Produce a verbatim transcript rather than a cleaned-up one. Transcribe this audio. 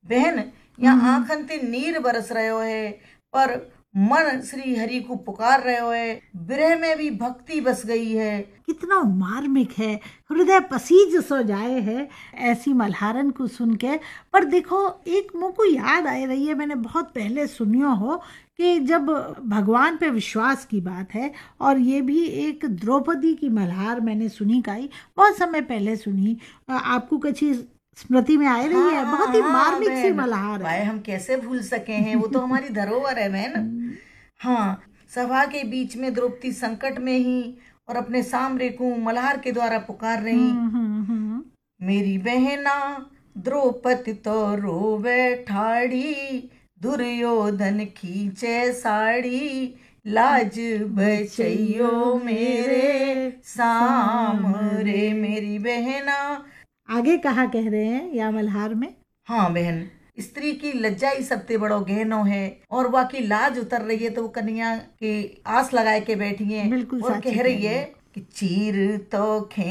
बहन यहाँ आंखन ते नीर बरस रहो है, पर मन श्री हरि को पुकार रहे है, विरह में भी भक्ति बस गई है। कितना मार्मिक है, हृदय पसीज सो जाए है ऐसी मल्हारन को सुन के। पर देखो एक मुझको याद आ रही है, मैंने बहुत पहले सुनियो हो कि जब भगवान पे विश्वास की बात है, और ये भी एक द्रौपदी की मल्हार मैंने सुनी काई, बहुत समय पहले सुनी। आपको कुछ स्मृति में आ रही हाँ है? हाँ बहुत ही हाँ मार्मिक सी बहन, मल्हार है। भाई हम कैसे भूल सके हैं, वो तो हमारी धरोहर है बहन। हाँ, सभा के बीच में द्रौपदी संकट में ही और अपने सामरे को मल्हार के द्वारा पुकार रही। हम्म हम्म हम्म। मेरी बहना द्रौपदी तो रोवे ठाड़ी, दुर्योधन खींचे साड़ी, लाज बचैयो मेरे सामरे। मेरी बहना, आगे कहा कह रहे हैं या मल्हार में? हाँ बहन, स्त्री की लज्जा ही सबसे बड़ो गहनो है, और वह की लाज उतर रही है तो वो कन्या की आस लगाए के बैठी है बिल्कुल और साची कह कह रही रही है है। कि चीर तो खे